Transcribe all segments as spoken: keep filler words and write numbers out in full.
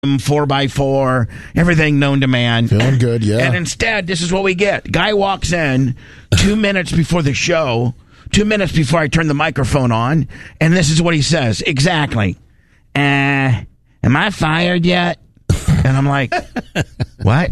four by four, everything known to man. Feeling good, yeah. And instead, this is what we get. Guy walks in two minutes before the show, two minutes before I turn the microphone on, and this is what he says. Exactly. Uh, am I fired yet? And I'm like, what?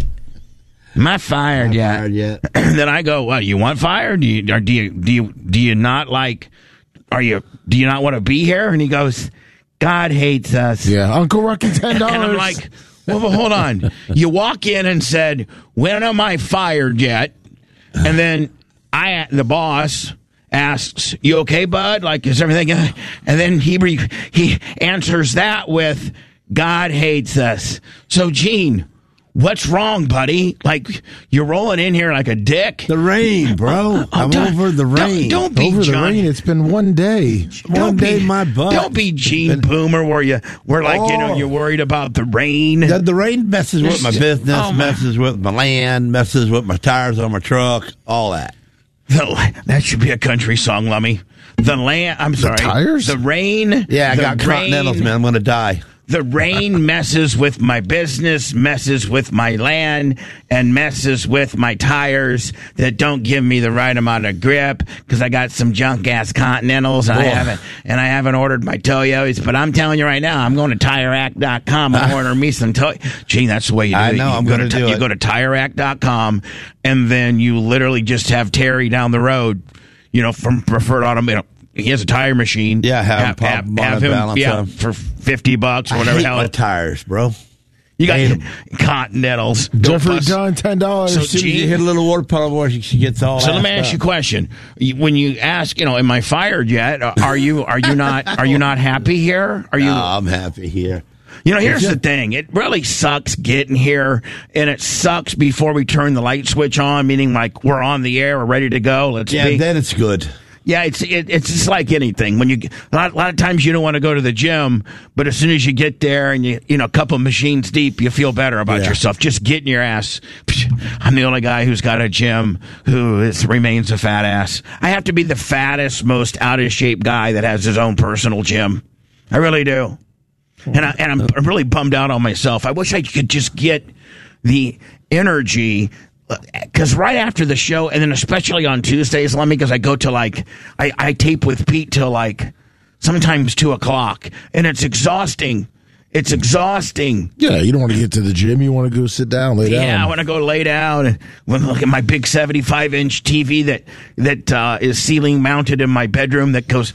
Am I fired Not yet? fired yet. And then I go, well, you want fired? Do you, or do you, do you, do you not like, are you, do you not want to be here? And he goes, God hates us. Yeah, Uncle Rocky, ten dollars. And I'm like, well, but hold on. You walk in and said, when am I fired yet? And then I, the boss asks, you okay, bud? Like, is everything? And then he re- he answers that with, God hates us. So, Gene, what's wrong, buddy? Like, you're rolling in here like a dick. The rain, bro. Oh, I'm don't- over the rain. Don't, don't be Over John. the rain, it's been one day. One Don't day, be, my butt. Don't be Gene Boomer where you, where like, you know, Oh. you're worried about the rain. The, the rain messes with my business, Oh, my- messes with my land, messes with my tires on my truck, all that. The, that should be a country song, Lummy. The land, I'm sorry. tires? The rain. Yeah, I the got rain, continentals, man. I'm going to die. The rain messes with my business, messes with my land, and messes with my tires that don't give me the right amount of grip because I got some junk ass Continentals and I Boy. haven't and I haven't ordered my Toyos. But I'm telling you right now, I'm going to Tire Rack dot com and order me some Toy. Gee, that's the way you do I it. know, You I'm go gonna to do You it. go to Tire Rack dot com and then you literally just have Terry down the road, you know, from Preferred Automotive. He has a tire machine. Yeah, have him pop have, them on have a him, balance yeah, on. for fifty bucks or whatever I the hate hell. my tires, bro. You got Hate 'em. Continentals. Go Jeffrey bust- John, ten dollars. So, As soon as Gene- you hit a little water puddle, boy, she, she gets all So let me assed ask you a up. question. You- When you ask, you know, am I fired yet? Are you are you not are you not happy here? Are you? No, I'm happy here. You know, here's Yeah. the thing. It really sucks getting here, and it sucks before we turn the light switch on. Meaning, like we're on the air, we're ready to go. Let's Yeah, be. then it's good. Yeah, it's it, it's just like anything. When you a lot, a lot of times you don't want to go to the gym, but as soon as you get there and you you know a couple machines deep, you feel better about Yeah. yourself. Just getting your ass. I'm the only guy who's got a gym who is, remains a fat ass. I have to be the fattest, most out of shape guy that has his own personal gym. I really do, and I and I'm, I'm really bummed out on myself. I wish I could just get the energy. Because right after the show, and then especially on Tuesdays, let me, because I go to like, I, I tape with Pete till like sometimes two o'clock, and it's exhausting. It's exhausting. Yeah, you don't want to get to the gym. You want to go sit down, lay down. Yeah, I want to go lay down and look at my big seventy-five inch T V that that uh, is ceiling mounted in my bedroom that goes,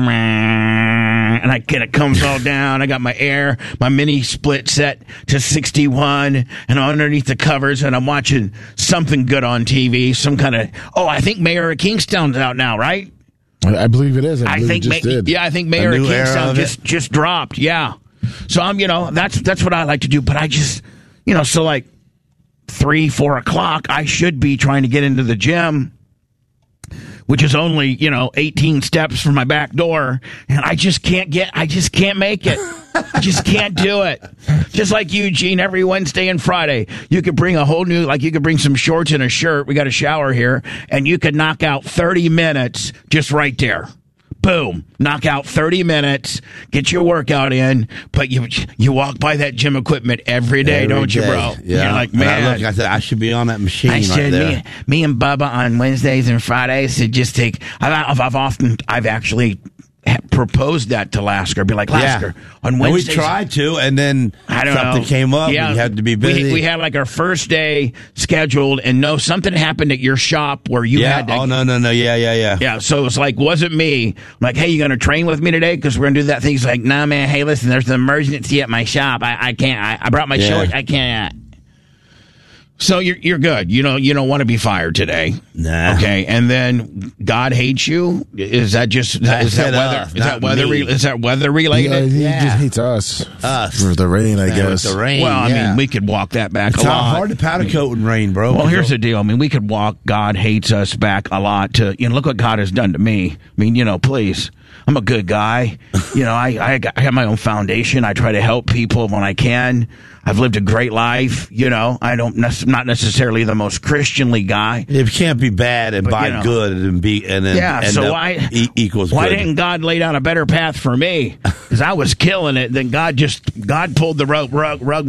and I and it comes all down. I got my air, my mini split set to sixty-one, and I'm underneath the covers, and I'm watching something good on T V. Some kind of oh, I think Mayor of Kingstown's out now, right? I, I believe it is. I, I believe think it just Ma- did. yeah, I think Mayor of new era Kingstown of just it. just dropped. Yeah, so I'm you know that's that's what I like to do, but I just you know so like three four o'clock I should be trying to get into the gym, which is only you know eighteen steps from my back door, and I just can't get I just can't make it. I just can't do it. Just like you, Gene, every Wednesday and Friday, you could bring a whole new, like you could bring some shorts and a shirt. We got a shower here, and you could knock out thirty minutes just right there. Boom. Knock out thirty minutes, get your workout in, but you you walk by that gym equipment every day, Every don't you, day. bro? Yeah. You're like, When man. I, look, I said I should be on that machine I right said, there. me, me and Bubba on Wednesdays and Fridays to just take. I've, I've often, I've actually proposed that to Lasker. Be like, Lasker, on And we Wednesdays. tried to, and then I don't something know. came up. Yeah, we had to be we- busy. We, had like our first day scheduled, and no, something happened at your shop where you yeah. had to. Oh no, no, no. Yeah, yeah, yeah. Yeah, so it's like, wasn't me. I'm like, hey, you going to train with me today? Because we're going to do that thing. He's like, nah, man, hey, listen, there's an emergency at my shop. I, I can't. I, I brought my Yeah. shorts. I can't. So you're you're good. You don't you don't want to be fired today. Nah. Okay, and then God hates you. Is that just is That's that it, weather? uh, Is that not weather? me. Re, is that weather Yeah, related? he Yeah. just hates us. Us. For the rain, I Yeah, guess. with the rain. Well, I yeah. mean, we could walk that back It's a not lot. hard to powder coat in rain, bro. Well, here's the deal. I mean, we could walk God hates us back a lot to, you know, look what God has done to me. I mean, you know, please. I'm a good guy. You know, I, I, got, I have my own foundation. I try to help people when I can. I've lived a great life. You know, I don't, nec- not necessarily the most Christianly guy. It can't be bad and But, buy you know. good and be and then Yeah, end so up why e- equals why good. didn't God lay down a better path for me? Because I was killing it. Then God just God pulled the rug rug, rug